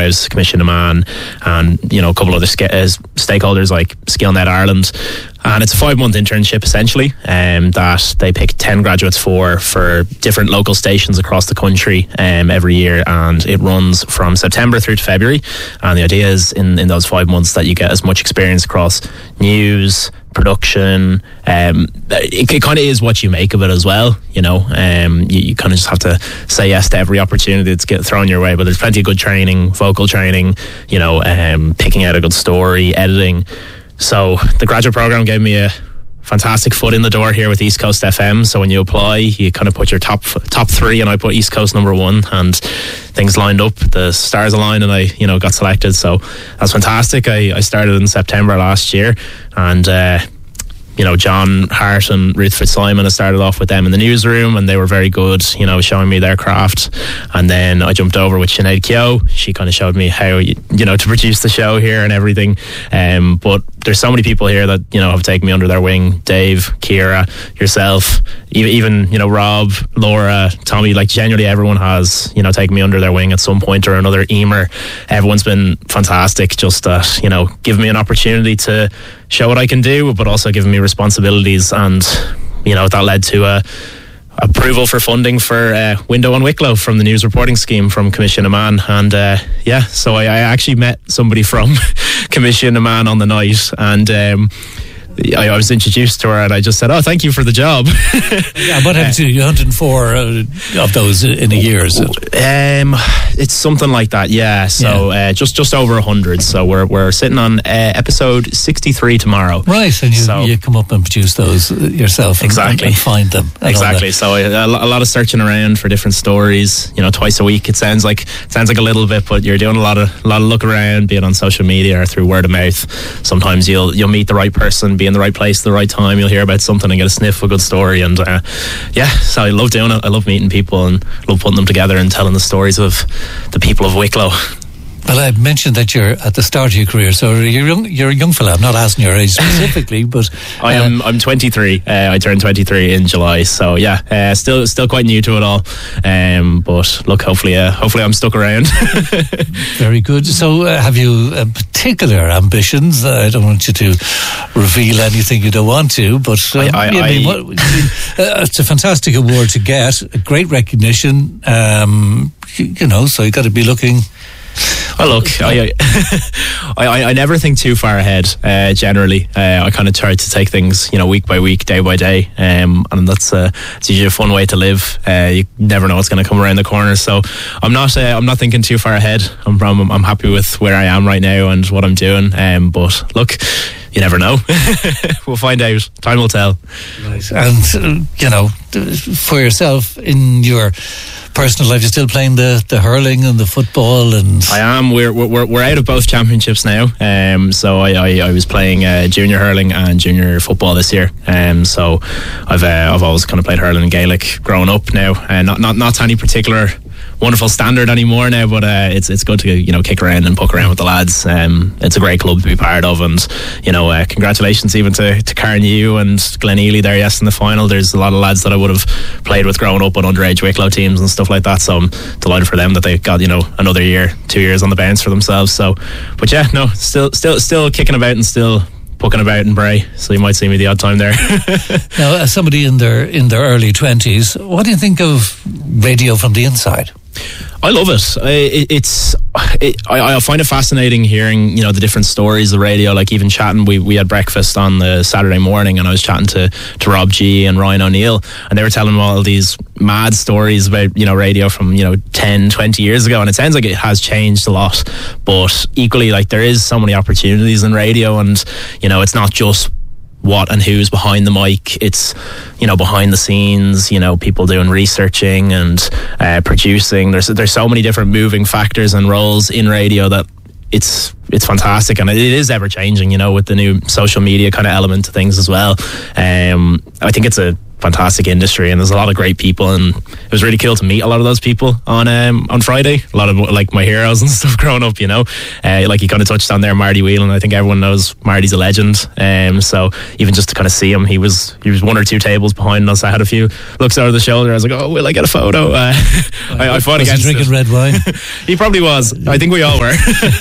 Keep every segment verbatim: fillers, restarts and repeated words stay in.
Airwaves, Commission of Man, and, you know, a couple other sk- uh, stakeholders like SkillNet Ireland. And it's a five-month internship, essentially, um, that they pick ten graduates for for different local stations across the country um, every year, and it runs from September through to February. And the idea is in, in those five months that you get as much experience across news, production. Um, it, it kind of is what you make of it as well, you know. Um, you, you kind of just have to say yes to every opportunity that's get thrown your way. But there's plenty of good training, vocal training, you know, um, picking out a good story, editing. So the graduate program gave me a fantastic foot in the door here with East Coast F M. So when you apply, you kind of put your top top three, and I put East Coast number one, and things lined up, the stars aligned, and I, you know, got selected. So that's fantastic. I, I started in September last year, and uh, you know, John Hart and Ruth Fitzsimon, I started off with them in the newsroom, and they were very good, you know, showing me their craft. And then I jumped over with Sinead Keogh. She kind of showed me how, you, you know, to produce the show here and everything. Um, but there's so many people here that, you know, have taken me under their wing. Dave, Ciara, yourself, even, even you know, Rob, Laura, Tommy, like genuinely everyone has, you know, taken me under their wing at some point or another. Emer, everyone's been fantastic, just that, you know, give me an opportunity to show what I can do, but also giving me responsibilities. And, you know, that led to a approval for funding for uh, Window on Wicklow from the news reporting scheme from Commission of Man. And uh, yeah, so I, I actually met somebody from Commission of Man on the night, and um, I, I was introduced to her, and I just said, "Oh, thank you for the job." Yeah, what happened to you? one hundred four uh, of those in a year, is it? Um, it's something like that, yeah. So yeah. Uh, just just over a hundred. So we're we're sitting on uh, episode sixty-three tomorrow. Right, and you, so, you come up and produce those yourself, and, exactly, and find them. Exactly. So a, a lot of searching around for different stories. You know, twice a week. It sounds like sounds like a little bit, but you're doing a lot of a lot of look around, be it on social media or through word of mouth. Sometimes you'll you'll meet the right person, be in the right place at the right time, you'll hear about something and get a sniff of a good story. And uh, yeah, so I love doing it. I love meeting people and love putting them together and telling the stories of the people of Wicklow. Well, I mentioned that you're at the start of your career, so you're young, you're a young fella. I'm not asking your age specifically, but uh, I am. I'm twenty-three. Uh, I turned twenty-three in July, so yeah, uh, still still quite new to it all. Um, but look, hopefully, uh, hopefully, I'm stuck around. Very good. So, uh, have you uh, particular ambitions? Uh, I don't want you to reveal anything you don't want to, but uh, I, I, I mean, what, I mean, uh, it's a fantastic award to get, a great recognition. Um, you, you know, so you got to be looking. Well, look, I, I, I never think too far ahead. Uh, generally, uh, I kind of try to take things, you know, week by week, day by day, um, and that's uh, it's usually a fun way to live. Uh, you never know what's going to come around the corner, so I'm not, uh, I'm not thinking too far ahead. I'm, I'm, I'm happy with where I am right now and what I'm doing. Um, but look, you never know. We'll find out. Time will tell. Right. And uh, you know, for yourself in your personal life, you're still playing the, the hurling and the football, and I am. We're we're we're out of both championships now. Um, so I, I, I was playing uh, junior hurling and junior football this year. Um, so I've uh, I've always kind of played hurling and Gaelic growing up now, and uh, not not not to any particular wonderful standard anymore now, but uh, it's it's good to, you know, kick around and poke around with the lads. Um, it's a great club to be part of, and you know, uh, congratulations even to to Carnew and Glen Ely there, yes, in the final. There's a lot of lads that I would have played with growing up on underage Wicklow teams and stuff like that, so I'm delighted for them that they got, you know, another year, two years on the bounce for themselves. So, but yeah, no, still still still kicking about and still poking about in Bray, so you might see me the odd time there. Now, as somebody in their in their early twenties, what do you think of radio from the inside? I love it. I, it's it, I, I find it fascinating hearing, you know, the different stories of radio. Like even chatting, we, we had breakfast on the Saturday morning, and I was chatting to, to Rob G and Ryan O'Neill, and they were telling me all these mad stories about, you know, radio from, you know, ten, twenty years ago, and it sounds like it has changed a lot, but equally, like, there is so many opportunities in radio, and you know, it's not just what and who's behind the mic. It's, you know, behind the scenes, you know, people doing researching and uh, producing. There's there's so many different moving factors and roles in radio that it's it's fantastic, and it is ever changing, you know, with the new social media kind of element to things as well. Um, I think it's a fantastic industry, and there's a lot of great people, and it was really cool to meet a lot of those people on um, on Friday. A lot of like my heroes and stuff growing up, you know. Uh, like you kind of touched on there, Marty Whelan. I think everyone knows Marty's a legend. Um, so even just to kind of see him, he was he was one or two tables behind us. I had a few looks over the shoulder. I was like, oh, will I get a photo? Uh, I, I fought was against he drinking it. red wine? He probably was. I think we all were.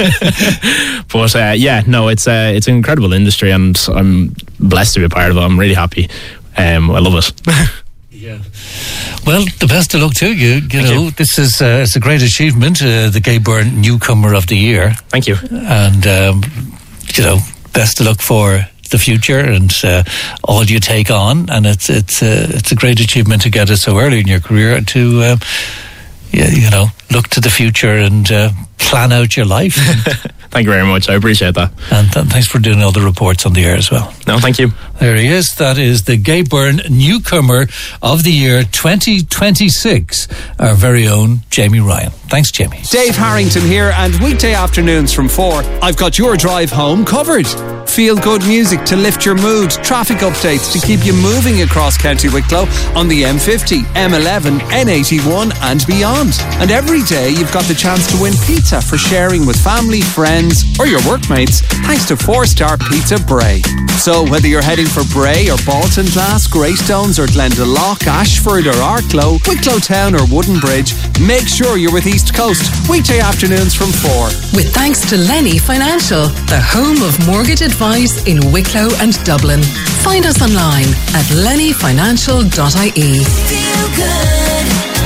But uh, yeah, no, it's uh, it's an incredible industry, and I'm blessed to be a part of it. I'm really happy. Um, I love it. Yeah. Well, the best of luck to you. You Thank know, you. this is uh, it's a great achievement. Uh, the Gay Byrne Newcomer of the Year. Thank you. And um, you know, best of luck for the future and uh, all you take on. And it's it's uh, it's a great achievement to get it so early in your career to uh, yeah, you know, look to the future and uh, plan out your life. Thank you very much. I appreciate that. And th- thanks for doing all the reports on the air as well. No, thank you. There he is. That is the Gay Byrne Newcomer of the Year twenty twenty-six, our very own Jamie Ryan. Thanks, Jamie. Dave Harrington here, and weekday afternoons from four, I've got your drive home covered. Feel good music to lift your mood, traffic updates to keep you moving across County Wicklow on the M fifty, M eleven, N eighty-one and beyond. And every day you've got the chance to win pizza for sharing with family, friends or your workmates thanks to four star Pizza Bray. So whether you're heading for Bray or Baltinglass, Greystones or Glendalough, Ashford or Arklow, Wicklow Town or Wooden Bridge, make sure you're with East Coast weekday afternoons from four. With thanks to Lenny Financial, the home of mortgage advice in Wicklow and Dublin. Find us online at lenny financial dot I E. Feel good.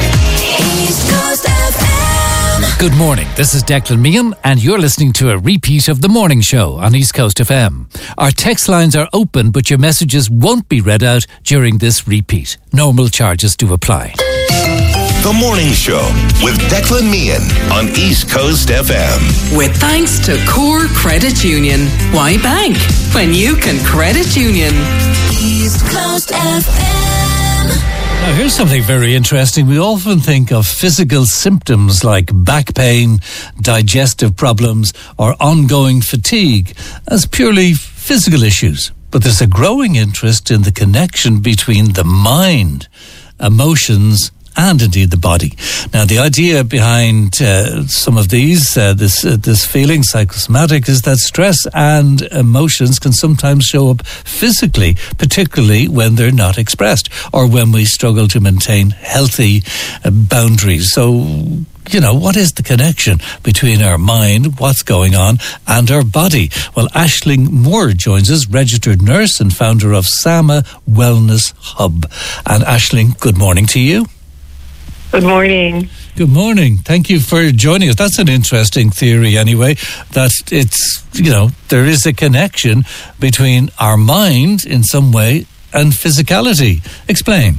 East Coast F M. Good morning, this is Declan Meehan and you're listening to a repeat of The Morning Show on East Coast F M. Our text lines are open, but your messages won't be read out during this repeat. Normal charges do apply. The Morning Show with Declan Meehan on East Coast F M. With thanks to Core Credit Union. Why bank when you can credit union? East Coast F M. Now, here's something very interesting. We often think of physical symptoms like back pain, digestive problems, or ongoing fatigue as purely physical issues. But there's a growing interest in the connection between the mind, emotions, and indeed the body. Now, the idea behind uh, some of these, uh, this uh, this feeling, psychosomatic, is that stress and emotions can sometimes show up physically, particularly when they're not expressed or when we struggle to maintain healthy uh, boundaries. So, you know, what is the connection between our mind, what's going on, and our body? Well, Aisling Moore joins us, registered nurse and founder of Sama Wellness Hub. And Aisling, good morning to you. Good morning. Good morning. Thank you for joining us. That's an interesting theory anyway, that it's, you know, there is a connection between our mind in some way and physicality. Explain.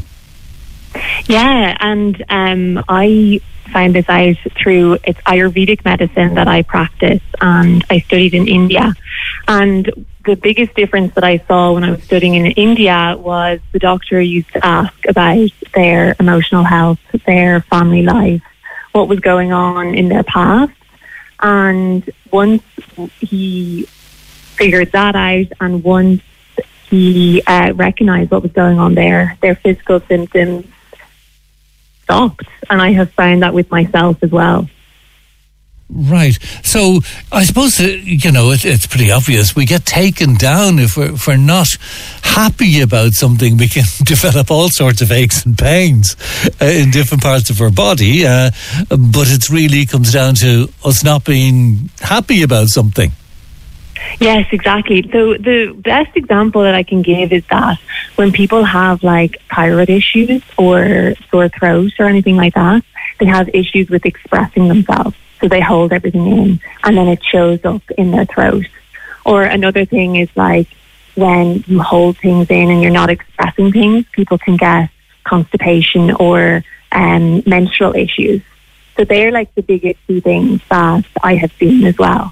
Yeah, and um, I found this out through, it's Ayurvedic medicine that I practice, and I studied in India. And the biggest difference that I saw when I was studying in India was the doctor used to ask about their emotional health, their family life, what was going on in their past. And once he figured that out, and once he uh, recognized what was going on there, their physical symptoms stopped. And I have found that with myself as well. Right. So I suppose, uh, you know, it, it's pretty obvious. We get taken down if we're, if we're not happy about something. We can develop all sorts of aches and pains uh, in different parts of our body. Uh, but it really comes down to us not being happy about something. Yes, exactly. So the best example that I can give is that when people have like thyroid issues or sore throat or anything like that, they have issues with expressing themselves. So they hold everything in and then it shows up in their throat. Or another thing is like when you hold things in and you're not expressing things, people can get constipation or um, menstrual issues. So they're like the biggest two things that I have seen as well.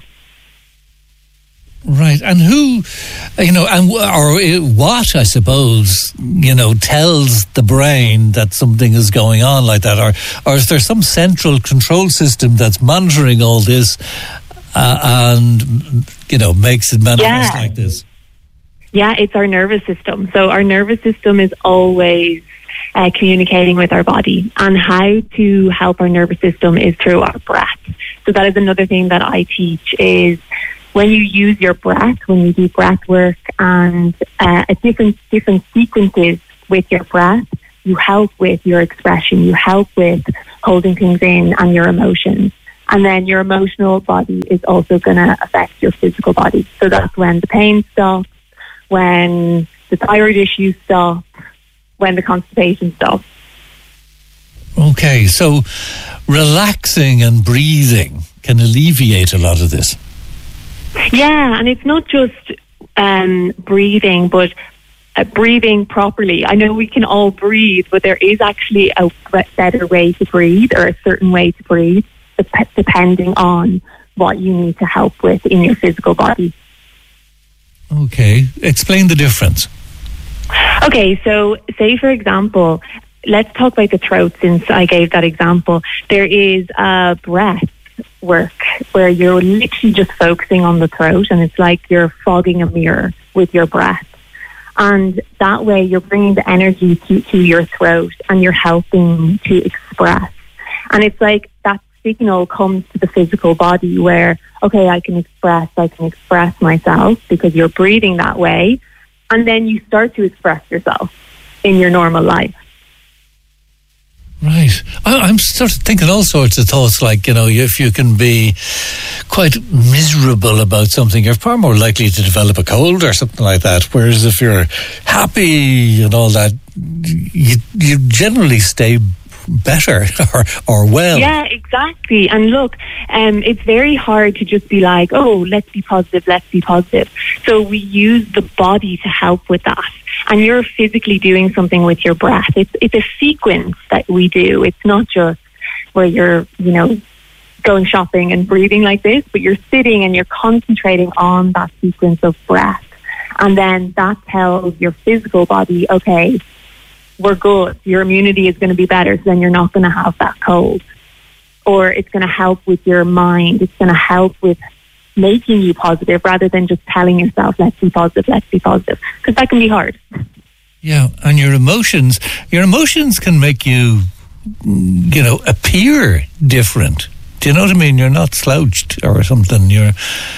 Right, and who, you know, and or what, I suppose, you know, tells the brain that something is going on like that, or or is there some central control system that's monitoring all this uh, and, you know, makes it manifest yeah. like this? Yeah, it's our nervous system. So our nervous system is always uh, communicating with our body, and how to help our nervous system is through our breath. So that is another thing that I teach is when you use your breath, when you do breath work and uh, a different different sequences with your breath, you help with your expression, you help with holding things in and your emotions. And then your emotional body is also going to affect your physical body. So that's when the pain stops, when the thyroid issues stop, when the constipation stops. Okay, so relaxing and breathing can alleviate a lot of this. Yeah, and it's not just um, breathing, but uh, breathing properly. I know we can all breathe, but there is actually a better way to breathe, or a certain way to breathe, dep- depending on what you need to help with in your physical body. Okay, explain the difference. Okay, so say for example, let's talk about the throat since I gave that example. There is a breath work where you're literally just focusing on the throat, and it's like you're fogging a mirror with your breath. And that way you're bringing the energy to, to your throat, and you're helping to express. And it's like that signal comes to the physical body where, okay, I can express, I can express myself because you're breathing that way. And then you start to express yourself in your normal life. Right. I, I'm sort of thinking all sorts of thoughts, like, you know, if you can be quite miserable about something, you're far more likely to develop a cold or something like that. Whereas if you're happy and all that, you, you generally stay better or, or well. Yeah, exactly. And look, um, it's very hard to just be like, oh, let's be positive, let's be positive. So we use the body to help with that. And you're physically doing something with your breath. It's it's a sequence that we do. It's not just where you're, you know, going shopping and breathing like this, but you're sitting and you're concentrating on that sequence of breath. And then that tells your physical body, okay, we're good. Your immunity is going to be better, so then you're not going to have that cold. Or it's going to help with your mind. It's going to help with making you positive rather than just telling yourself, let's be positive, let's be positive. Because that can be hard. Yeah, and your emotions, your emotions can make you, you know, appear different. Do you know what I mean? You're not slouched or something. You're,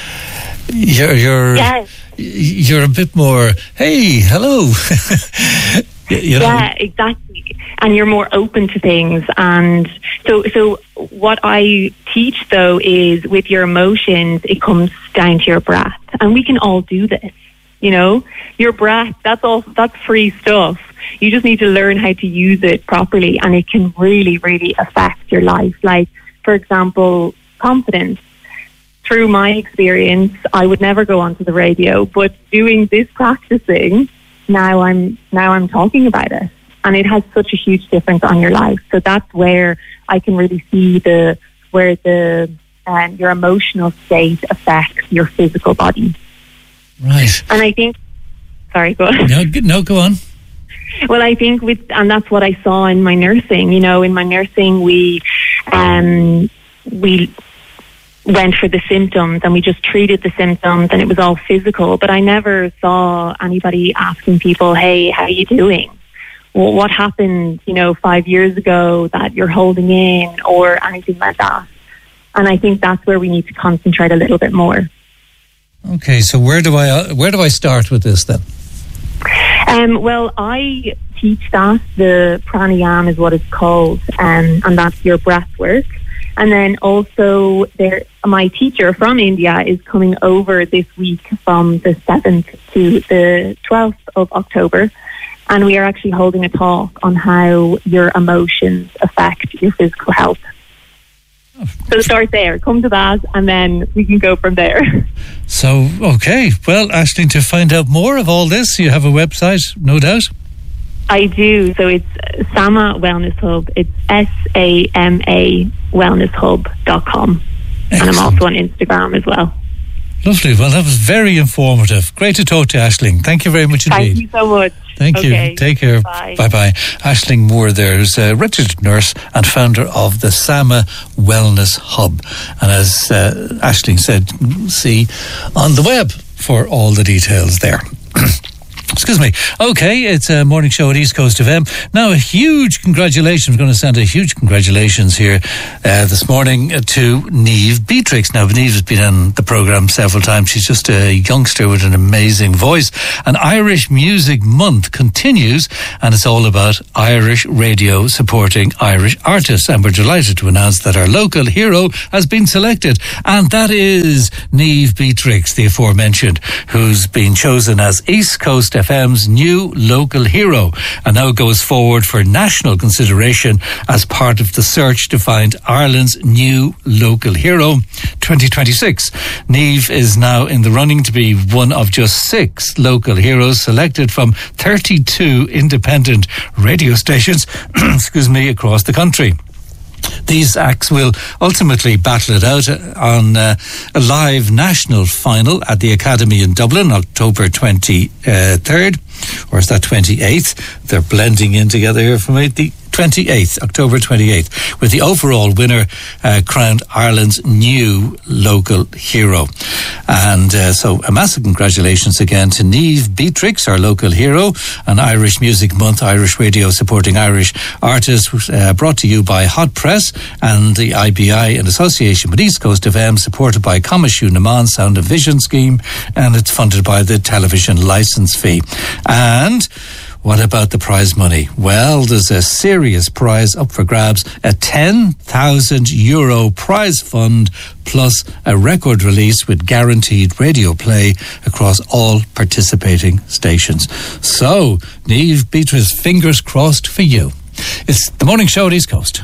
you're, you're, yes. you're a bit more, hey, hello. You know? Yeah, exactly. And you're more open to things. And so so what I teach, though, is with your emotions, it comes down to your breath. And we can all do this, you know. Your breath, that's all, that's free stuff. You just need to learn how to use it properly, and it can really, really affect your life. Like, for example, confidence. Through my experience, I would never go onto the radio, but doing this practicing, now I'm now I'm talking about it, and it has such a huge difference on your life. So that's where I can really see the where the um, your emotional state affects your physical body. Right. And I think, sorry, go on. No, no, go on. Well, I think with, and that's what I saw in my nursing. You know, in my nursing, we um, we. went for the symptoms and we just treated the symptoms, and it was all physical, but I never saw anybody asking people, hey, how are you doing? Well, what happened, you know, five years ago that you're holding in, or anything like that. And I think that's where we need to concentrate a little bit more. Okay, so where do I where do I start with this then? Um, well, I teach that. The pranayama is what it's called, um, and that's your breath work. And then also, there, my teacher from India is coming over this week from the seventh to the twelfth of October. And we are actually holding a talk on how your emotions affect your physical health. So start there, come to that, and then we can go from there. So, okay. Well, Aisling, to find out more of all this, you have a website, no doubt? I do. So it's Sama Wellness Hub. It's S A M A wellness hub dot com. And I'm also on Instagram as well. Lovely. Well, that was very informative. Great to talk to Aisling. Thank you very much indeed. Thank you so much. Thank okay. you. Take care. Bye. Bye-bye. Aisling Moore there is a registered nurse and founder of the Sama Wellness Hub. And as uh, Aisling said, see on the web for all the details there. Excuse me. Okay, it's a morning show at East Coast F M. Now, a huge congratulations. I'm going to send a huge congratulations here uh, this morning to Niamh Beatrix. Now, Niamh has been on the programme several times. She's just a youngster with an amazing voice. And Irish Music Month continues, and it's all about Irish radio supporting Irish artists. And we're delighted to announce that our local hero has been selected, and that is Niamh Beatrix, the aforementioned, who's been chosen as East Coast F M's new local hero, and now goes forward for national consideration as part of the search to find Ireland's new local hero twenty twenty-six. Niamh is now in the running to be one of just six local heroes selected from thirty-two independent radio stations excuse me, across the country. These acts will ultimately battle it out on uh, a live national final at the Academy in Dublin, October twenty-third, or is that twenty-eighth? They're blending in together here for me. The twenty-eighth, October twenty-eighth, with the overall winner uh, crowned Ireland's new local hero. And uh, so a massive congratulations again to Niamh Beatrix, our local hero, and Irish Music Month, Irish radio supporting Irish artists, uh, brought to you by Hot Press and the I B I in association with East Coast F M, supported by Coimisiún na Meán Sound and Vision Scheme, and it's funded by the television licence fee. And what about the prize money? Well, there's a serious prize up for grabs, a ten thousand euro prize fund plus a record release with guaranteed radio play across all participating stations. So, Niamh Beatrix, fingers crossed for you. It's the morning show at East Coast.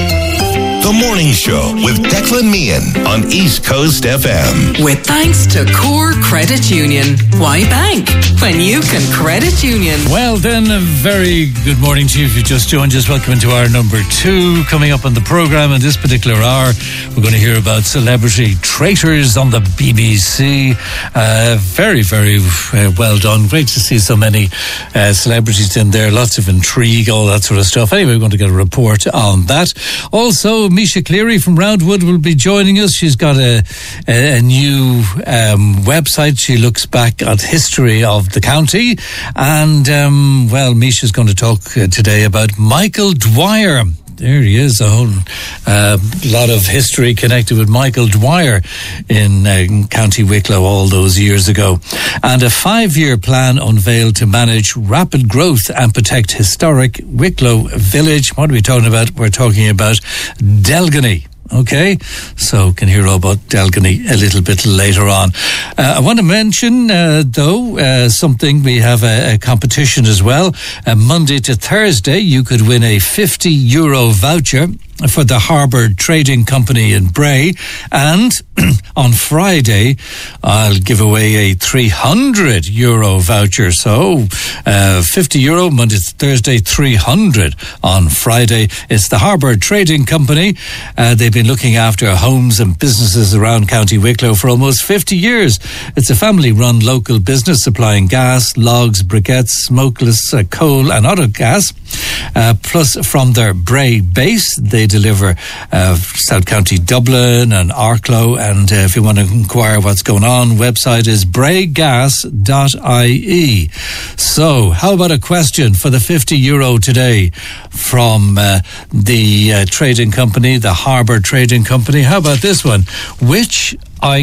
The Morning Show with Declan Meehan on East Coast F M. With thanks to Core Credit Union. Why bank when you can credit union? Well then, a very good morning to you if you just joined us. Welcome to hour number two. Coming up on the programme in this particular hour, we're going to hear about celebrity traitors on the B B C. Uh, very, very uh, well done. Great to see so many uh, celebrities in there. Lots of intrigue, all that sort of stuff. Anyway, we're going to get a report on that. Also, Misha Cleary from Roundwood will be joining us. She's got a, a, a new um, website. She looks back at history of the county. And, um, well, Misha's going to talk uh, today about Michael Dwyer. There he is, a whole uh, lot of history connected with Michael Dwyer in uh, County Wicklow all those years ago. And a five-year plan unveiled to manage rapid growth and protect historic Wicklow village. What are we talking about? We're talking about Delgany. Okay, so can hear all about Delgany a little bit later on. Uh, I want to mention, uh, though, uh, something. We have a, a competition as well. Uh, Monday to Thursday, you could win a fifty euro voucher for the Harbour Trading Company in Bray. And on Friday, I'll give away a three hundred euro voucher. So uh, fifty euro Monday to Thursday, three hundred on Friday. It's the Harbour Trading Company. Uh, they've been looking after homes and businesses around County Wicklow for almost fifty years. It's a family-run local business supplying gas, logs, briquettes, smokeless uh, coal and other gas. Uh, plus, from their Bray base, they deliver uh, South County Dublin and Arklow. And uh, if you want to inquire what's going on, website is bray gas dot I E. So, how about a question for the fifty euro today from uh, the uh, trading company, the Harbour Trading Company? How about this one? Which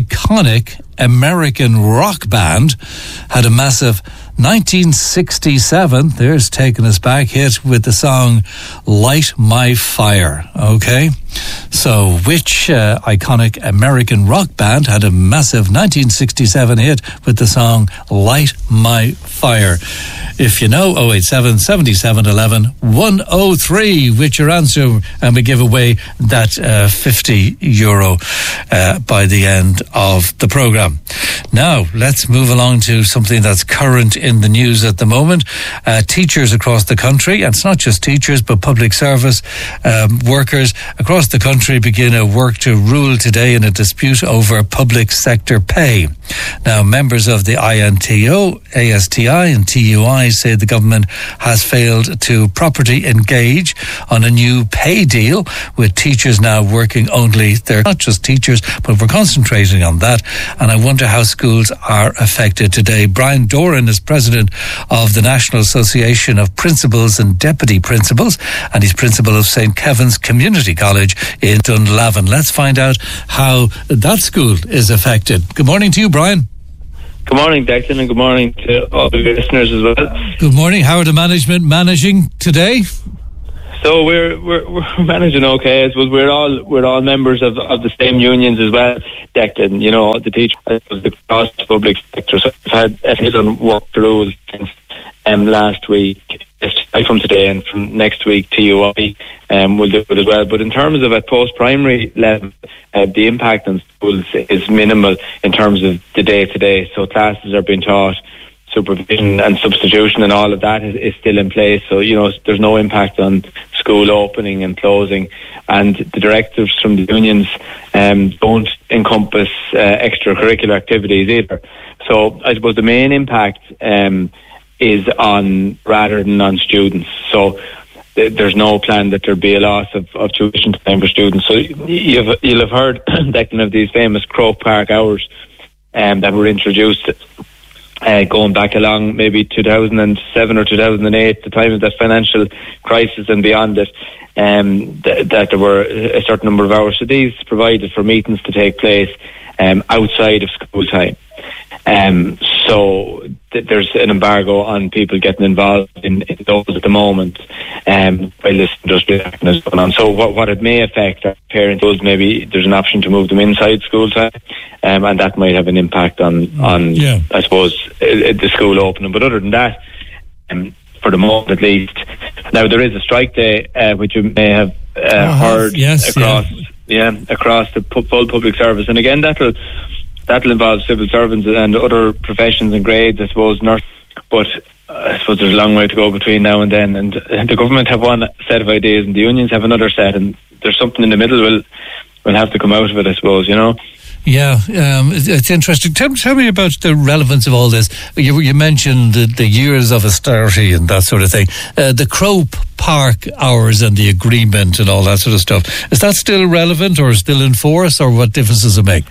iconic American rock band had a massive nineteen sixty-seven, there's taking us back, hit with the song Light My Fire? Okay, so which uh, iconic American rock band had a massive nineteen sixty-seven hit with the song Light My Fire? If you know, oh eight seven, seven seven one one, one oh three with your answer, and we give away that uh, fifty euro uh, by the end of the programme. Now, let's move along to something that's current in the news at the moment. Uh, teachers across the country, and it's not just teachers, but public service um, workers across the country begin a work to rule today in a dispute over public sector pay. Now, members of the I N T O, A S T I and T U I say the government has failed to properly engage on a new pay deal, with teachers now working only, they're not just teachers, but we're concentrating on that. And and I wonder how schools are affected today. Brian Doran is president of the National Association of Principals and Deputy Principals, and he's principal of Saint Kevin's Community College in Dunlavin. Let's find out how that school is affected. Good morning to you, Brian. Good morning, Declan, and good morning to all the listeners as well. Good morning. How are the management managing today? So we're we're, we're managing okay. I suppose we're all we're all members of, of the same unions as well, Declan. You know, the teachers across the public sector. So we've had essays on work rules um, last week, from today, and from next week T U I um, will do it as well. But in terms of at post-primary level, uh, the impact on schools is minimal in terms of the day-to-day. So classes are being taught, supervision and substitution and all of that is, is still in place. So, you know, there's no impact on school opening and closing. And the directives from the unions um, don't encompass uh, extracurricular activities either. So I suppose the main impact um, is on rather than on students. So th- there's no plan that there'll be a loss of, of tuition time for students. So you've, you'll have heard, Declan, of these famous Croke Park hours um, that were introduced Uh, going back along maybe two thousand seven or two thousand eight, the time of that financial crisis and beyond it, um, th- that there were a certain number of hours. So these provided for meetings to take place um, outside of school time. Um, so th- there's an embargo on people getting involved in, in those at the moment um, while this industrial action is going on. So what, what it may affect are parents, maybe there's an option to move them inside school time, um, and that might have an impact on, on yeah. I suppose, uh, the school opening. But other than that, um, for the moment at least, now there is a strike day, uh, which you may have uh, oh, heard yes, across, yeah. yeah, across the pu- full public service, and again that'll. That'll involve civil servants and other professions and grades, I suppose, nurse. But uh, I suppose there's a long way to go between now and then. And, and the government have one set of ideas and the unions have another set. And there's something in the middle will will have to come out of it, I suppose, you know. Yeah, um, it's, it's interesting. Tell, tell me about the relevance of all this. You, you mentioned the, the years of austerity and that sort of thing. Uh, the Croke Park hours and the agreement and all that sort of stuff. Is that still relevant or still in force, or what difference does it make?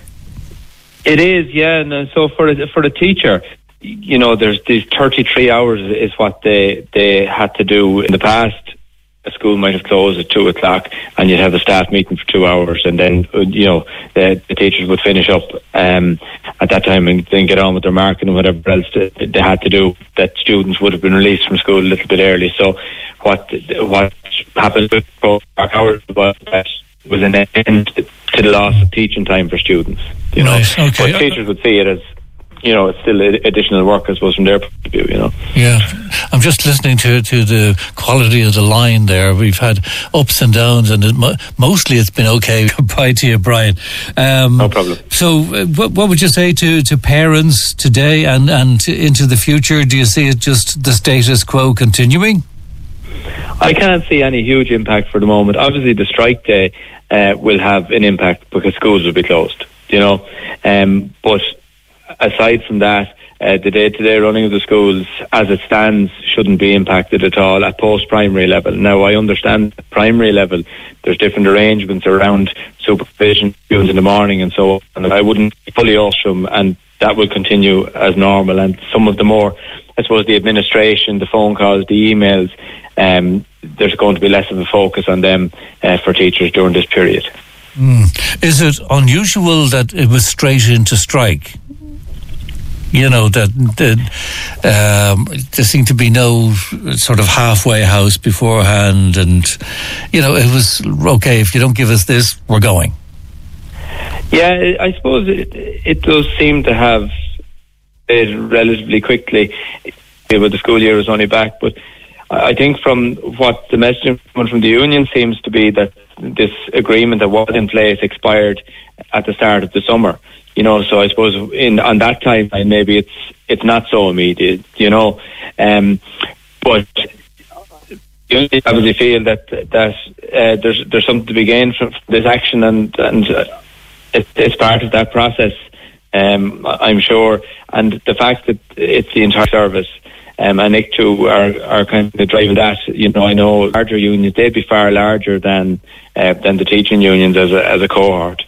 It is, yeah. And so for a, for the teacher, you know, there's these thirty-three hours is what they they had to do in the past. A school might have closed at two o'clock, and you'd have a staff meeting for two hours, and then you know the, the teachers would finish up um, at that time and then get on with their marking and whatever else they, they had to do. That students would have been released from school a little bit early. So what what happened with Croke Park hours was that was an end to the loss of teaching time for students, you know. Right, okay. But teachers would see it as, you know, it's still additional work, I suppose, from their point of view, you know. Yeah, I'm just listening to to the quality of the line there. We've had ups and downs, and it, mostly it's been okay. Bye to you, Brian. Um, no problem. So uh, what, what would you say to, to parents today and, and into the future? Do you see it just the status quo continuing? I can't see any huge impact for the moment. Obviously, the strike day uh, will have an impact because schools will be closed, you know. Um, but aside from that, uh, the day-to-day running of the schools, as it stands, shouldn't be impacted at all at post-primary level. Now, I understand at primary level, there's different arrangements around supervision in the morning and so on. And I wouldn't fully off them, and that will continue as normal. And some of the more, I suppose, the administration, the phone calls, the emails, um, there's going to be less of a focus on them uh, for teachers during this period. Mm. Is it unusual that it was straight into strike? You know, that, that um, there seemed to be no sort of halfway house beforehand, and, you know, it was, okay, if you don't give us this, we're going. Yeah, I suppose it, it does seem to have it relatively quickly, but the school year is only back. But I think from what the messaging from the union seems to be that this agreement that was in place expired at the start of the summer. You know, so I suppose in on that timeline maybe it's it's not so immediate. You know, um, but you obviously feel that that uh, there's there's something to be gained from this action, and and uh, it, it's part of that process. Um, I'm sure, and the fact that it's the entire service. Um, and I C T U are, are kind of driving that. You know, I know larger unions, they'd be far larger than uh, than the teaching unions as a as a cohort.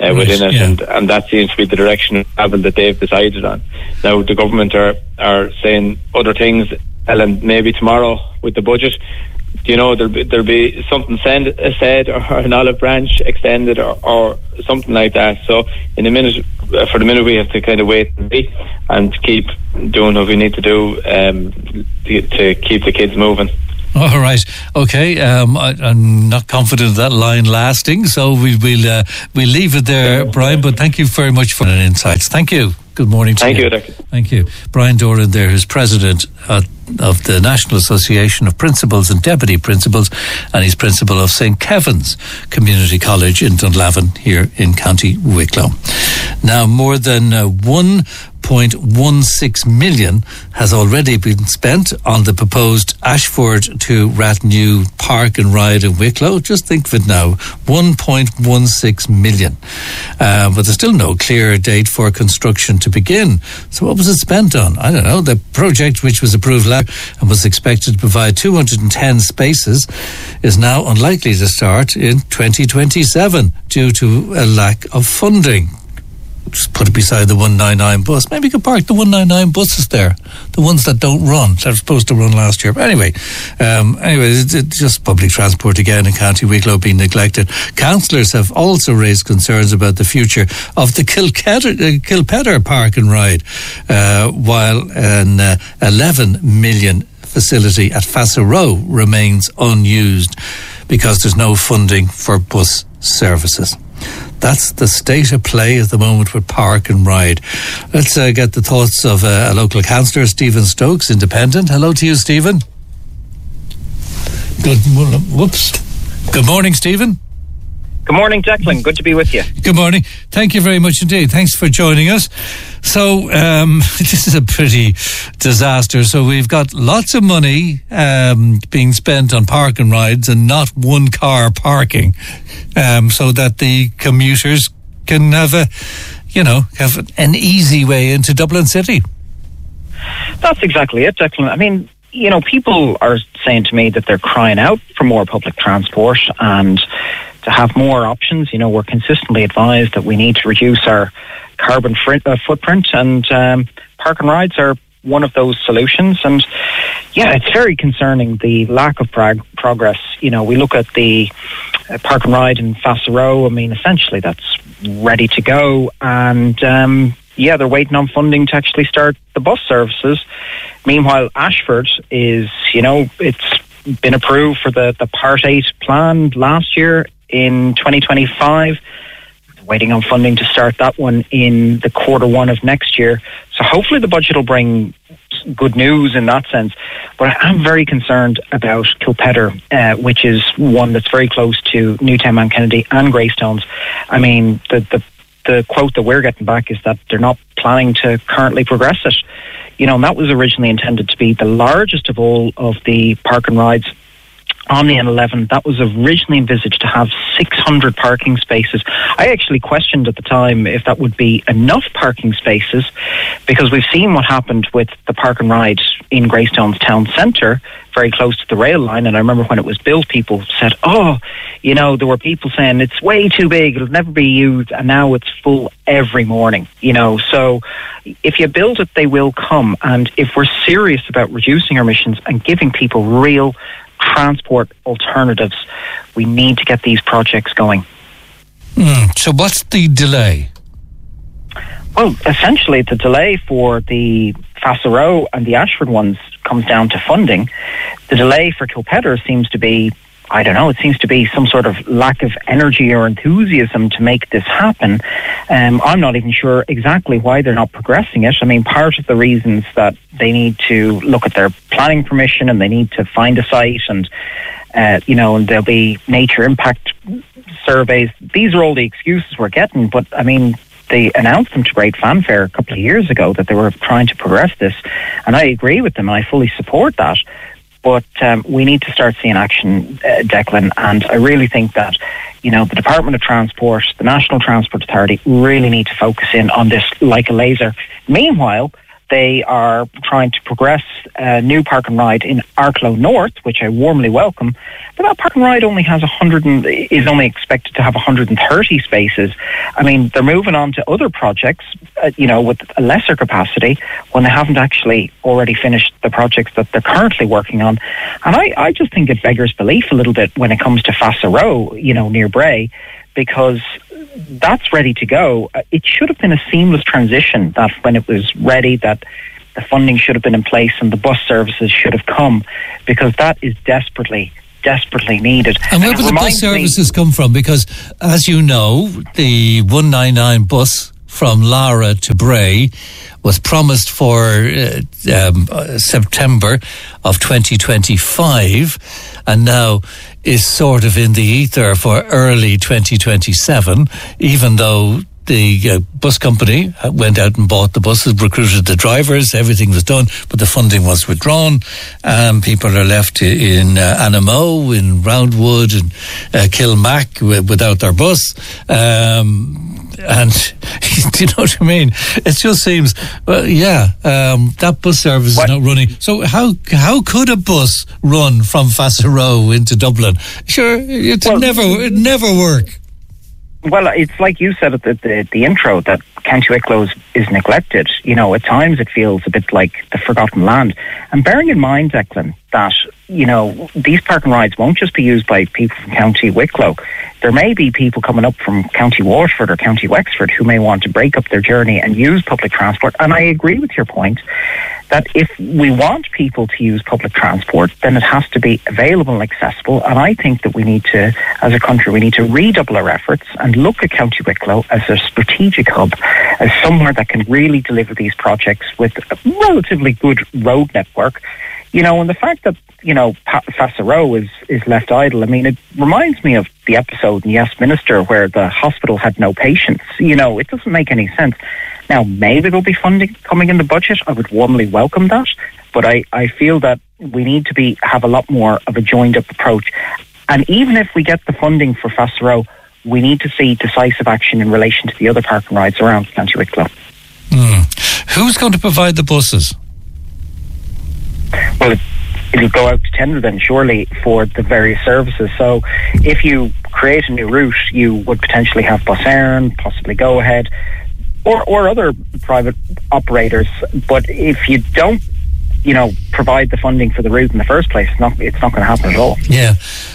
uh, within Right, it, yeah. and, and that seems to be the direction of travel that they've decided on. Now the government are, are saying other things, Ellen, maybe tomorrow with the budget. You know, there'll be, there'll be something send, said or an olive branch extended or, or something like that. So in a minute, uh, for the minute, we have to kind of wait and see and keep doing what we need to do um, to, to keep the kids moving. All right. Okay. Um, I, I'm not confident of that line lasting, so we, we'll uh, we'll leave it there, Brian. But thank you very much for the insights. Thank you. Good morning to Thank you. you, Doctor. Thank you. Brian Doran there, who's president uh, of the National Association of Principals and Deputy Principals, and he's principal of Saint Kevin's Community College in Dunlavin here in County Wicklow. Now, more than uh, one point one six million has already been spent on the proposed Ashford to Rathnew Park and Ride in Wicklow. Just think of it now, one point one six million. Uh, but there's still no clear date for construction to begin. So what was it spent on? I don't know. The project, which was approved last and was expected to provide two hundred ten spaces, is now unlikely to start in twenty twenty-seven due to a lack of funding. Just put it beside the one ninety-nine bus. Maybe you could park the one ninety-nine buses there, the ones that don't run. They're supposed to run last year. But anyway, um, anyway, it's, it's just public transport again in County Wicklow being neglected. Councillors have also raised concerns about the future of the Kilpedder, uh, Kilpedder Park and Ride, uh, while an uh, eleven million facility at Fassaro remains unused because there's no funding for bus services. That's the state of play at the moment with Park and Ride. Let's uh, get the thoughts of uh, a local councillor, Stephen Stokes, Independent. Hello to you, Stephen. Good, whoops. Good morning, Stephen. Good morning, Declan. Good to be with you. Good morning. Thank you very much indeed. Thanks for joining us. So, um, this is a pretty disaster. So we've got lots of money um, being spent on park and rides and not one car parking, um, so that the commuters can have a, you know, have an easy way into Dublin City. That's exactly it, Declan. I mean, you know, people are saying to me that they're crying out for more public transport and to have more options. You know, we're consistently advised that we need to reduce our carbon fr- uh, footprint, and um, park and rides are one of those solutions. And yeah, it's very concerning, the lack of prog- progress. You know, we look at the uh, park and ride in Fassaro. I mean, essentially that's ready to go, and um, yeah, they're waiting on funding to actually start the bus services. Meanwhile, Ashford is, you know, it's been approved for the, the Part eight plan last year in twenty twenty-five. Waiting on funding to start that one in the quarter one of next year. So hopefully the budget will bring good news in that sense. But I'm very concerned about Kilpedder, uh, which is one that's very close to Newtown, Mount Kennedy and Greystones. I mean, the, the the quote that we're getting back is that they're not planning to currently progress it. You know, and that was originally intended to be the largest of all of the park and rides on the N eleven. That was originally envisaged to have six hundred parking spaces. I actually questioned at the time if that would be enough parking spaces, because we've seen what happened with the park and ride in Greystones town centre, very close to the rail line. And I remember when it was built, people said, oh, you know, there were people saying it's way too big, it'll never be used, and now it's full every morning, you know. So if you build it, they will come. And if we're serious about reducing our emissions and giving people real transport alternatives, we need to get these projects going. Mm, so what's the delay? Well, essentially the delay for the Fassaro and the Ashford ones comes down to funding. The delay for Kilpedder seems to be, I don't know, it seems to be some sort of lack of energy or enthusiasm to make this happen. Um, I'm not even sure exactly why they're not progressing it. I mean, part of the reasons that they need to look at their planning permission and they need to find a site, and, uh, you know, and there'll be nature impact surveys. These are all the excuses we're getting, but I mean, they announced them to great fanfare a couple of years ago that they were trying to progress this, and I agree with them and I fully support that. But um, we need to start seeing action, uh, Declan, and I really think that, you know, the Department of Transport, the National Transport Authority really need to focus in on this like a laser. Meanwhile, they are trying to progress a new park and ride in Arklow North, which I warmly welcome. But that park and ride only has one hundred and, is only expected to have one hundred thirty spaces. I mean, they're moving on to other projects, uh, you know, with a lesser capacity when they haven't actually already finished the projects that they're currently working on. And I, I just think it beggars belief a little bit when it comes to Fassaro, you know, near Bray, because that's ready to go. It should have been a seamless transition, that when it was ready, that the funding should have been in place and the bus services should have come, because that is desperately, desperately needed. And where would the bus services come from? Because, as you know, the one ninety-nine bus from Lara to Bray was promised for uh, um, September of twenty twenty-five, and now is sort of in the ether for early twenty twenty-seven, even though the uh, bus company went out and bought the buses, recruited the drivers, everything was done, but the funding was withdrawn, and people are left in uh, Anamo, in Roundwood, and uh, Kilmac w- without their bus. Um, and do you know what I mean? It just seems, well, yeah, um, that bus service what? is not running. So how how could a bus run from Fassaro into Dublin? Sure, it well, never it never work. Well, it's like you said at the, the, the intro, that County Wicklow is, is neglected. You know, at times it feels a bit like the forgotten land. And bearing in mind, Declan, that, you know, these park and rides won't just be used by people from County Wicklow. There may be people coming up from County Waterford or County Wexford who may want to break up their journey and use public transport. And I agree with your point that if we want people to use public transport, then it has to be available and accessible. And I think that we need to, as a country, we need to redouble our efforts and look at County Wicklow as a strategic hub, as somewhere that can really deliver these projects with a relatively good road network. You know, and the fact that, you know, Fassaro is, is left idle, I mean, it reminds me of the episode in Yes Minister where the hospital had no patients. You know, it doesn't make any sense. Now, maybe there'll be funding coming in the budget. I would warmly welcome that. But I, I feel that we need to be have a lot more of a joined-up approach. And even if we get the funding for Fassaro, we need to see decisive action in relation to the other park and rides around County Wicklow. Mm. Who's going to provide the buses? Well, it, it'll go out to tender then, surely, for the various services. So if you create a new route, you would potentially have Bus Éireann, possibly Go Ahead, or, or other private operators. But if you don't, you know, provide the funding for the route in the first place, it's not, it's not going to happen at all. Yeah.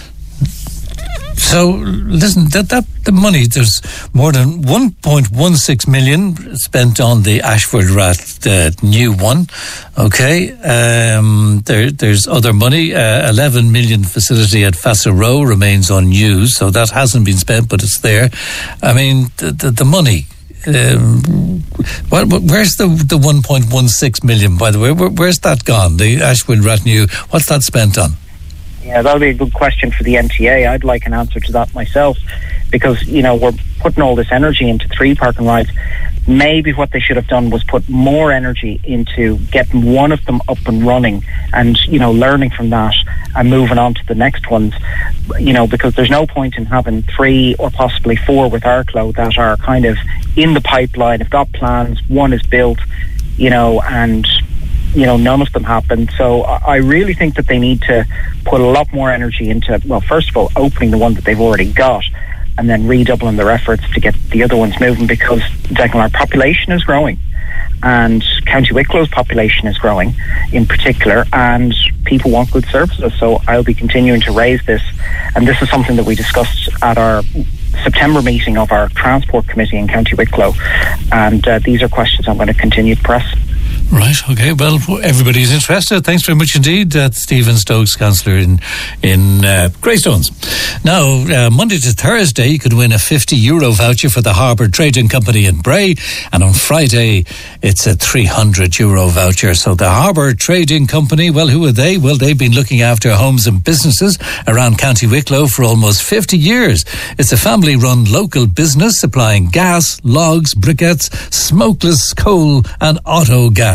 So, listen, that, that the money, there's more than one point one six million spent on the Ashford Rat uh, new one, okay? Um, there, there's other money, uh, eleven million facility at Fassaro remains unused, so that hasn't been spent, but it's there. I mean, the, the, the money, um, what, what, where's the, the one point one six million, by the way? Where, where's that gone, the Ashford Rat new? What's that spent on? Yeah, that'll be a good question for the N T A. I'd like an answer to that myself, because, you know, we're putting all this energy into three park and rides. Maybe what they should have done was put more energy into getting one of them up and running and, you know, learning from that and moving on to the next ones, you know, because there's no point in having three or possibly four with Arklow that are kind of in the pipeline, have got plans, one is built, you know, and you know, none of them happened. So I really think that they need to put a lot more energy into, well, first of all, opening the one that they've already got, and then redoubling their efforts to get the other ones moving, because, Declan, our population is growing, and County Wicklow's population is growing in particular, and people want good services. So I'll be continuing to raise this, and this is something that we discussed at our September meeting of our Transport Committee in County Wicklow, and uh, these are questions I'm going to continue to press. Right, okay, well, everybody's interested. Thanks very much indeed. That's Stephen Stokes, Councillor in, in uh, Greystones. Now, uh, Monday to Thursday, you could win a fifty euro voucher for the Harbour Trading Company in Bray, and on Friday, it's a three hundred euro voucher. So the Harbour Trading Company, well, who are they? Well, they've been looking after homes and businesses around County Wicklow for almost fifty years. It's a family-run local business supplying gas, logs, briquettes, smokeless coal and auto gas.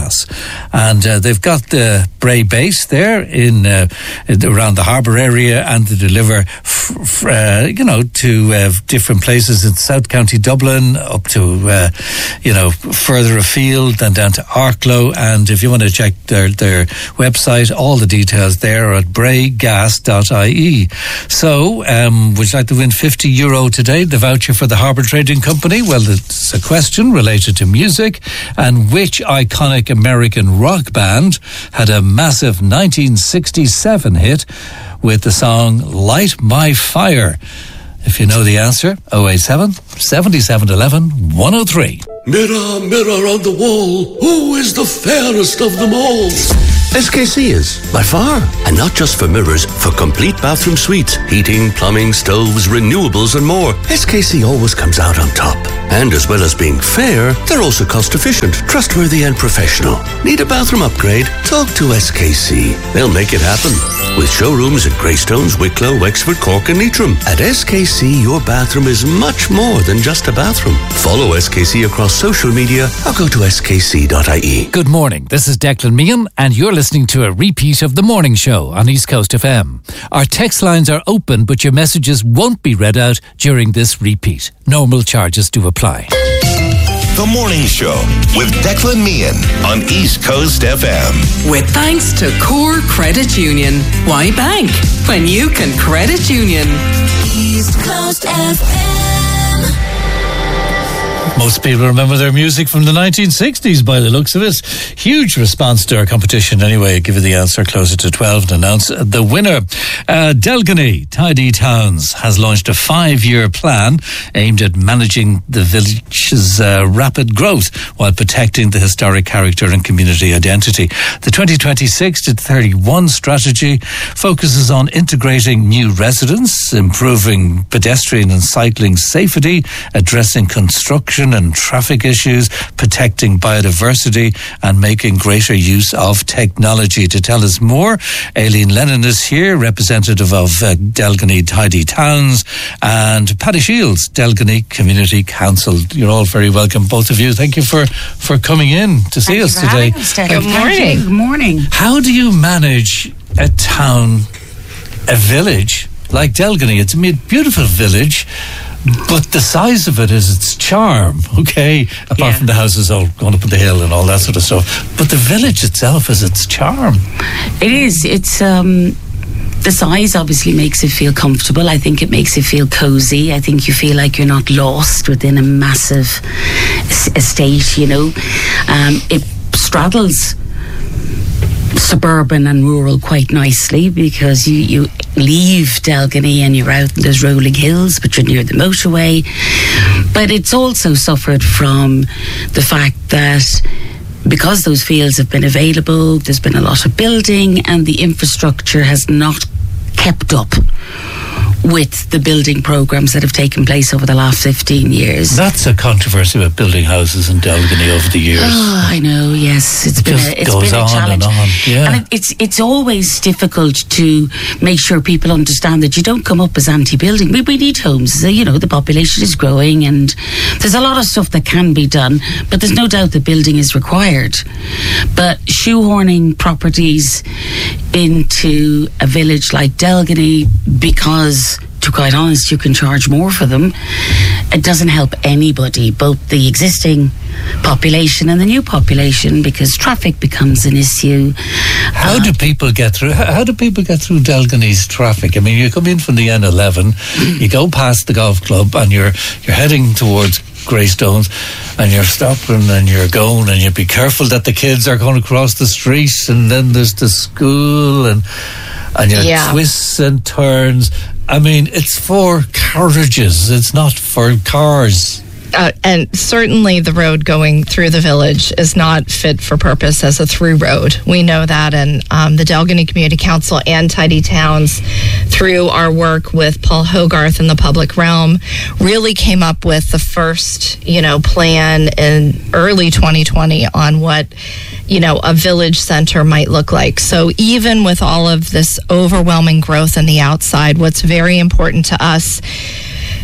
gas. And uh, they've got the Bray base there in uh, around the harbour area, and they deliver, f- f- uh, you know, to uh, different places in South County Dublin, up to, uh, you know, further afield and down to Arklow. And if you want to check their, their website, all the details there are at bray gas dot I E. So, um, would you like to win fifty euro today, the voucher for the Harbour Trading Company? Well, it's a question related to music, and which iconic American rock band had a massive nineteen sixty-seven hit with the song Light My Fire? If you know the answer, oh eight seven, seven seven one one, one oh three. Mirror, mirror on the wall, who is the fairest of them all? S K C is, by far. And not just for mirrors, for complete bathroom suites, heating, plumbing, stoves, renewables and more. S K C always comes out on top. And as well as being fair, they're also cost efficient, trustworthy and professional. Need a bathroom upgrade? Talk to S K C. They'll make it happen. With showrooms at Greystones, Wicklow, Wexford, Cork and Leitrim. At S K C, your bathroom is much more than just a bathroom. Follow S K C across social media or go to s k c dot I E. Good morning, this is Declan Meehan and you're listening to a repeat of The Morning Show on East Coast F M. Our text lines are open, but your messages won't be read out during this repeat. Normal charges do apply. The Morning Show with Declan Meehan on East Coast F M. With thanks to Core Credit Union. Why bank when you can credit union? East Coast F M. Most people remember their music from the nineteen sixties by the looks of it. Huge response to our competition anyway. Give you the answer closer to twelve and announce the winner. Uh, Delgany Tidy Towns has launched a five-year plan aimed at managing the village's uh, rapid growth while protecting the historic character and community identity. The twenty twenty-six to thirty-one strategy focuses on integrating new residents, improving pedestrian and cycling safety, addressing construction and traffic issues, protecting biodiversity and making greater use of technology. To tell us more, Aileen Lennon is here, representative of uh, Delgany Tidy Towns, and Paddy Shields, Delgany Community Council. You're all very welcome, both of you. Thank you for, for coming in to see Thank us you for today. having us, Declan. Good morning. Good morning. How do you manage a town, a village like Delgany? It's a beautiful village, but the size of it is its charm, okay? Apart Yeah. from the houses all going up the hill and all that sort of stuff. But the village itself is its charm. It is. It's um, the size obviously makes it feel comfortable. I think it makes it feel cozy. I think you feel like you're not lost within a massive es- estate. You know, um, it straddles suburban and rural quite nicely because you, you leave Delgany and you're out in those rolling hills, but you're near the motorway. But it's also suffered from the fact that because those fields have been available, there's been a lot of building and the infrastructure has not kept up with the building programs that have taken place over the last fifteen years. That's a controversy about building houses in Delgany over the years. Oh, I know, yes. It's It been just a, it's goes been a on challenge. and on, yeah. And it, it's it's always difficult to make sure people understand that you don't come up as anti-building. We, we need homes. You know, the population is growing and there's a lot of stuff that can be done, but there's no doubt that building is required. But shoehorning properties into a village like Delgany because, to be quite honest, you can charge more for them, it doesn't help anybody, both the existing population and the new population, because traffic becomes an issue. How do people get through? How how do people get through Delgany's traffic? I mean, you come in from the N eleven, you go past the golf club, and you're you're heading towards Greystones, and you're stopping and you're going, and you be careful that the kids are going to cross the street, and then there's the school, and and your Yeah. twists and turns. I mean, it's for carriages. It's not for cars. Uh, and certainly the road going through the village is not fit for purpose as a through road. We know that, and um, the Delgany Community Council and Tidy Towns, through our work with Paul Hogarth in the public realm, really came up with the first, you know, plan in early twenty twenty on what, you know, a village center might look like. So even with all of this overwhelming growth in the outside, what's very important to us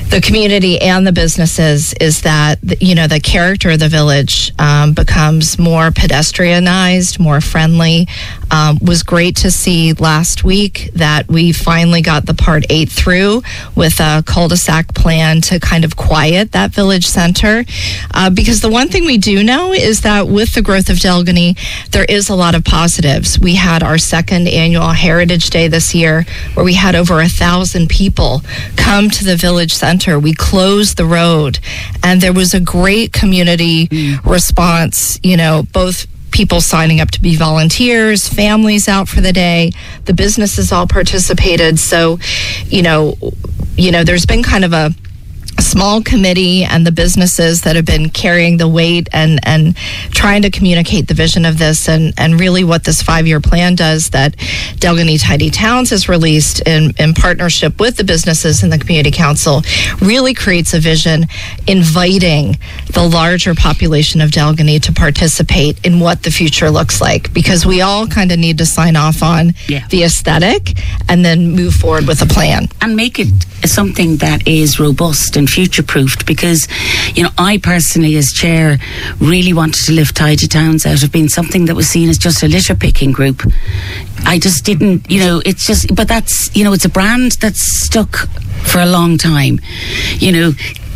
the community and the businesses is that, you know, the character of the village um, becomes more pedestrianized, more friendly. Um, was great to see last week that we finally got the part eight through with a cul-de-sac plan to kind of quiet that village center. Uh, because the one thing we do know is that with the growth of Delgany, there is a lot of positives. We had our second annual Heritage Day this year where we had over a thousand people come to the village center. We closed the road and there was a great community mm. response, you know, both people signing up to be volunteers, families out for the day, the businesses all participated. So, you know, you know, there's been kind of a a small committee and the businesses that have been carrying the weight and, and trying to communicate the vision of this and, and really what this five-year plan does that Delgany Tidy Towns has released in, in partnership with the businesses and the community council really creates a vision inviting the larger population of Delgany to participate in what the future looks like, because we all kind of need to sign off on yeah. the aesthetic and then move forward with a plan. And make it something that is robust and future-proofed, because, you know, I personally as chair really wanted to lift Tidy Towns out of being something that was seen as just a litter-picking group. I just didn't, you know, it's just, but that's, you know, it's a brand that's stuck for a long time. You know,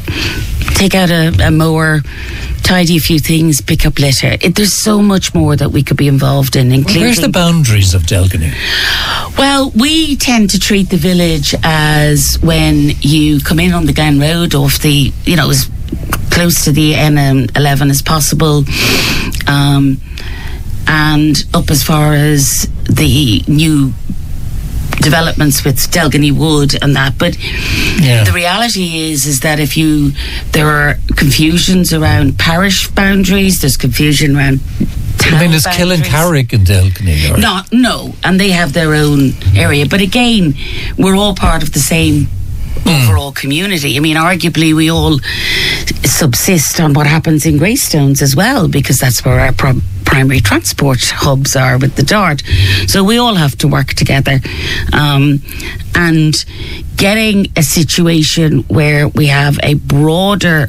take out a, a mower, tidy a few things, pick up litter. It, there's so much more that we could be involved in, including... Where's the boundaries of Delgany? Well, we tend to treat the village as when you come in on the Glen Road off the, you know, as close to the N eleven as possible, um, and up as far as the new developments with Delgany Wood and that. But yeah. the reality is is that if you there are confusions around parish boundaries, there's confusion around town I mean, is boundaries. Killencarrick and Delgany? Or? No, no, and they have their own area. But again, we're all part of the same mm. overall community. I mean, arguably we all subsist on what happens in Greystones as well, because that's where our pro- primary transport hubs are with the Dart. So we all have to work together. Um, and getting a situation where we have a broader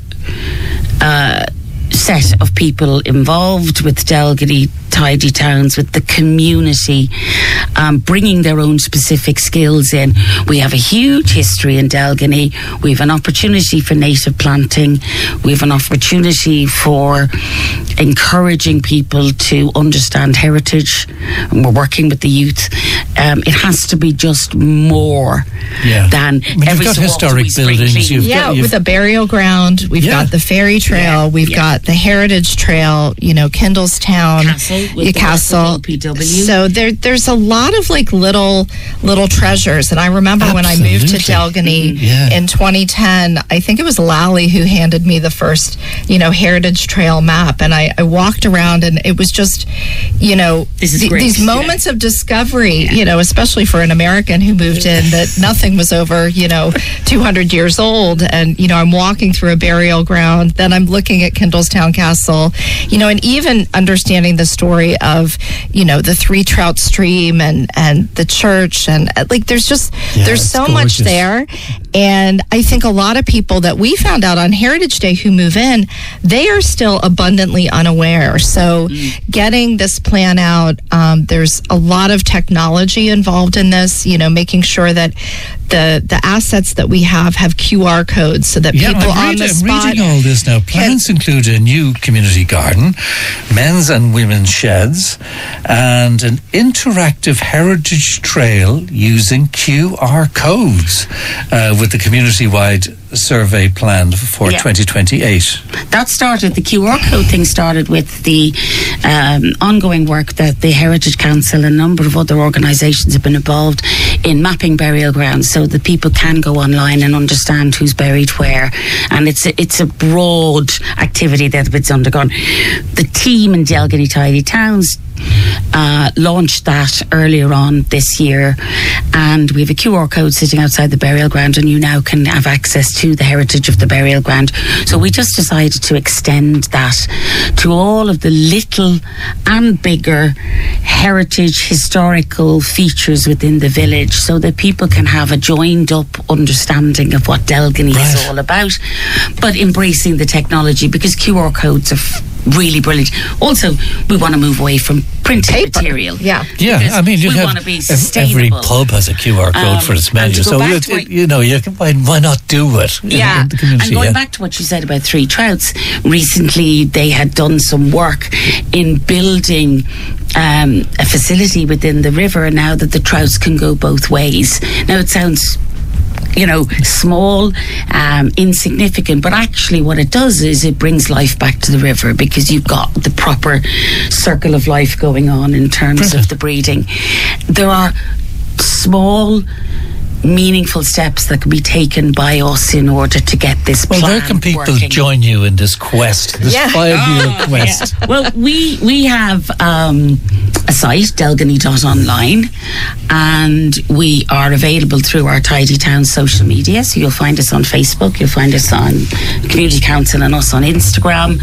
uh, set of people involved with Delgany Tidy Towns, with the community, um, bringing their own specific skills in. We have a huge history in Delgany. We have an opportunity for native planting. We have an opportunity for encouraging people to understand heritage. And we're working with the youth. Um, it has to be just more yeah. than I mean, every you've got so historic often buildings. You've yeah, got, you've with a burial ground. We've yeah. got the ferry trail. Yeah. We've Yeah. got the heritage trail. You know, Kindlestown, Castle with yeah, the Castle. P W. So there, there's a lot of like little, little treasures. And I remember Absolutely. when I moved to Delgany Mm-hmm. Yeah. in twenty ten. I think it was Lally who handed me the first, you know, heritage trail map, and I, I walked around, and it was just, you know, This is th- great. these Yeah. moments of discovery. You know, especially for an American who moved in, that nothing was over, you know, two hundred years old. And, you know, I'm walking through a burial ground, then I'm looking at Kindlestown Castle, you know, and even understanding the story of, you know, the Three Trout Stream and, and the church. And uh, like, there's just, Yeah, there's it's so gorgeous. much there. And I think a lot of people that we found out on Heritage Day who move in, they are still abundantly unaware. So getting this plan out, um, there's a lot of technology involved in this, you know, making sure that the the assets that we have have Q R codes so that Yeah, people I'm, on read, the I'm spot reading all this now. Plans include a new community garden, men's and women's sheds, and an interactive heritage trail using Q R codes uh, with the community-wide survey planned for Yeah. twenty twenty-eight. That started, the Q R code thing started with the um, ongoing work that the Heritage Council and a number of other organisations have been involved in mapping burial grounds so that people can go online and understand who's buried where. And it's a, it's a broad activity that it's undergone. The team in Delgany Tidy Towns Uh, launched that earlier on this year, and we have a Q R code sitting outside the burial ground, and you now can have access to the heritage of the burial ground. So we just decided to extend that to all of the little and bigger heritage, historical features within the village so that people can have a joined up understanding of what Delgany right. is all about, but embracing the technology, because Q R codes are f- really brilliant. Also, we want to move away from printed Paper. material. Yeah. Yeah, I mean, you we have want to be ev- sustainable. every pub has a Q R code Um, for its and menu, to go so back it, to it, you know, you can, why, why not do it? in- Yeah, in the community, and going yeah. back to what you said about Three Trouts, recently they had done some work in building um, a facility within the river now that the trouts can go both ways. Now it sounds, you know, small, um, insignificant, but actually what it does is it brings life back to the river, because you've got the proper circle of life going on in terms Brilliant. Of the breeding. There are small, meaningful steps that can be taken by us in order to get this Well, plan where can people working. join you in this quest, this Yeah. five-year Oh, quest? yeah. Well, we we have um, a site, delgany dot online, and we are available through our Tidy Town social media. So you'll find us on Facebook, you'll find us on Community Council and us on Instagram.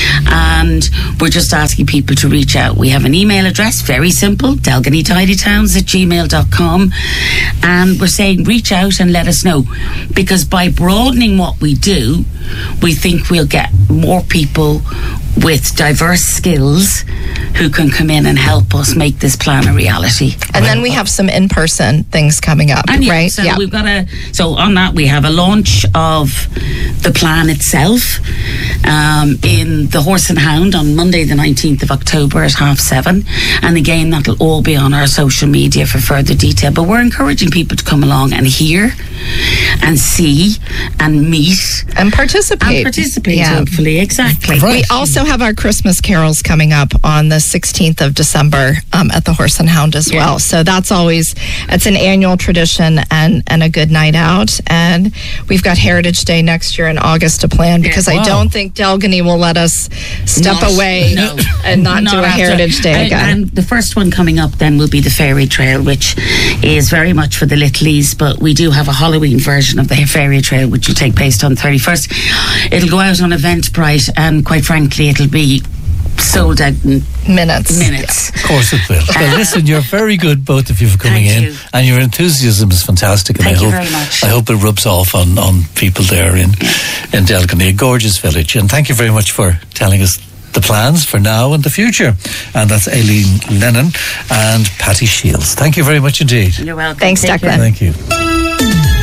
And we're just asking people to reach out. We have an email address, very simple, delganytidytowns at gmail dot com. And we're saying reach out and let us know, because by broadening what we do, we think we'll get more people with diverse skills who can come in and help us make this plan a reality. And then we have some in-person things coming up, And yeah, right? So we've got a so on that we have a launch of the plan itself um, in the Horse and Hound on Monday the nineteenth of October at half seven, and again that'll all be on our social media for further detail. But we're encouraging people to come along and hear and see and meet and participate and participate. Yeah. Hopefully, exactly. We also have our Christmas carols coming up on the sixteenth of December um, at the Horse and Hound as well. So that's always, it's an annual tradition and, and a good night out. And we've got Heritage Day next year in August to plan, because Yeah. I Wow. don't think Delgany will let us step Not- away no. and not, do a after. Heritage Day and, again. And the first one coming up then will be the Fairy Trail, which is very much for the littlies, but we do have a Halloween version of the Fairy Trail, which will take place on thirty-first. It'll go out on Eventbrite, and quite frankly, it'll be sold out in minutes. Minutes. Of course it will. Well, listen, you're very good, both of you, for coming Thank in, you. and your enthusiasm is fantastic. And Thank I you hope, very much. I hope it rubs off on, on people there in in Delgany, a gorgeous village. And thank you very much for telling us the plans for now and the future. And that's Aileen Lennon and Patty Shields. Thank you very much indeed. You're welcome. Thanks, Take Declan. care. Thank you.